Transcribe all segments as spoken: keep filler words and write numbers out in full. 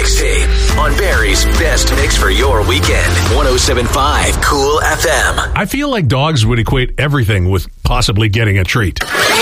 Mixtape on Barry's best mix for your weekend. one oh seven point five Cool F M. I feel like dogs would equate everything with possibly getting a treat.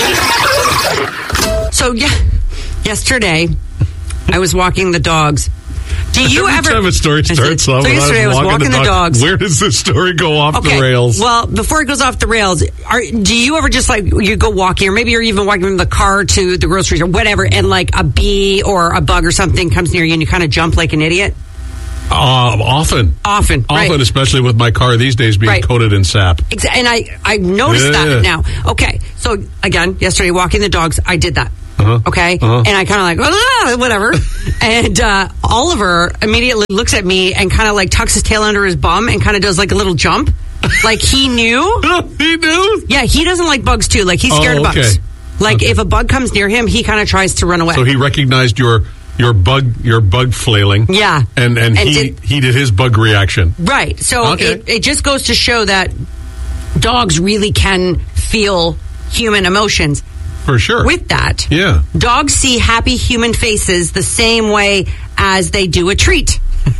So, yeah, yesterday, I was walking the dogs. Do you Every ever... time a story starts so off, yesterday I was walking, walking the, the dog, dogs. Where does this story go off okay, the rails? Well, before it goes off the rails, are, do you ever just, like, you go walking, or maybe you're even walking from the car to the grocery store, whatever, and, like, a bee or a bug or something comes near you and you kind of jump like an idiot? Uh, often. Often, Often, right. especially with my car these days being right. coated in sap. Exa- and I, I noticed yeah. that now. Okay, so, again, yesterday, walking the dogs, I did that. Uh-huh. Okay, uh-huh. and I kind of like, ah, whatever. And uh, Oliver immediately looks at me and kind of like tucks his tail under his bum and kind of does like a little jump. Like he knew. He knew? Yeah, he doesn't like bugs too. Like he's scared oh, okay. of bugs. Like okay. if a bug comes near him, he kind of tries to run away. So he recognized your your bug your bug flailing. Yeah. And and, And he, did- he did his bug reaction. Right. So Okay. it, it just goes to show that dogs really can feel human emotions. For sure. With that, Yeah. dogs see happy human faces the same way as they do a treat.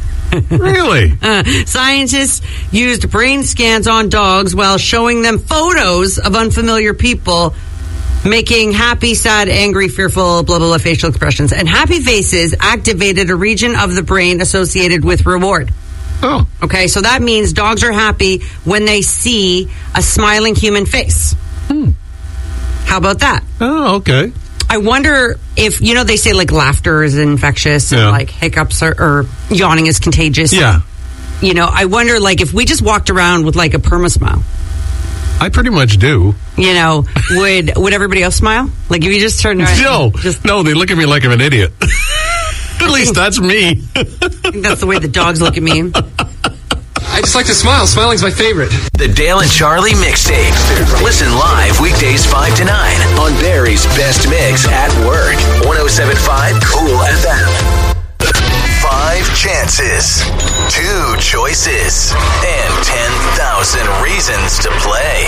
Really? Uh, scientists used brain scans on dogs while showing them photos of unfamiliar people making happy, sad, angry, fearful, blah, blah, blah facial expressions. And happy faces activated a region of the brain associated with reward. Oh. Okay, so that means dogs are happy when they see a smiling human face. Hmm. How about that? Oh, okay. I wonder if, you know, they say like laughter is infectious Yeah. and like hiccups are, or yawning is contagious. Yeah. You know, I wonder like if we just walked around with like a perma smile, I pretty much do. you know, would would everybody else smile? Like if you just turned around. No. Just, No, they look at me like I'm an idiot. At least that's me. I think that's the way the dogs look at me. I just like to smile. Smiling's my favorite. The Dale and Charlie Mixtape. Listen live weekdays five to nine on Barry's best mix at work. one oh seven point five Cool F M. Five chances, two choices, and ten thousand reasons to play.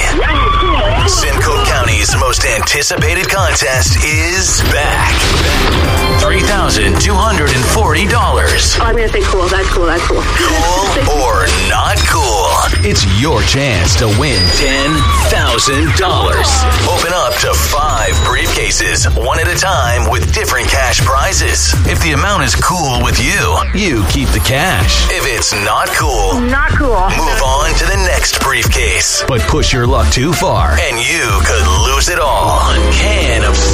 Simcoe County's most anticipated contest is back. three thousand two hundred forty dollars. Oh, I'm going to say cool. That's cool. That's cool. Cool or not cool? It's your chance to win ten thousand dollars. Open up to five briefcases, one at a time, with different cash prizes. If the amount is cool with you, you keep the cash. If it's not cool, Not cool. move on to the next briefcase. But push your luck too far, and you could lose it all. A can of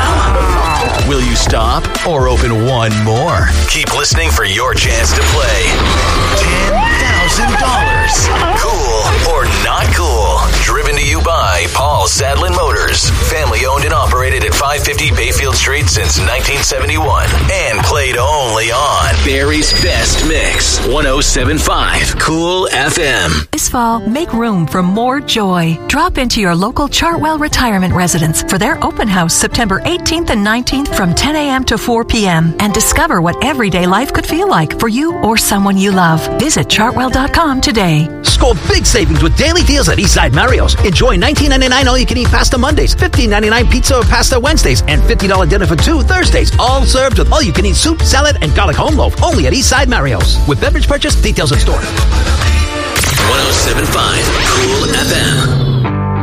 Spam. Will you stop or open one more? Keep listening for your chance to play ten thousand dollars. Cool or not cool? Driven to you by Paul Sadlin Motors. Family owned and operated at five fifty Bayfield Street since nineteen seventy-one. And played only on Barry's Best Mix. one oh seven point five Cool F M. This fall, make room for more joy. Drop into your local Chartwell Retirement Residence for their open house September eighteenth and nineteenth from ten a.m. to four p.m. and discover what everyday life could feel like for you or someone you love. Visit chartwell dot com today. Score big savings with daily deals at Eastside Mario's. Enjoy nineteen ninety-nine all-you-can-eat pasta Mondays, fifteen ninety-nine pizza or pasta Wednesdays, and fifty dollars dinner for two Thursdays. All served with all-you-can-eat soup, salad, and garlic home loaf. Only at Eastside Mario's. With beverage purchase, details in store. one oh seven point five Cool F M.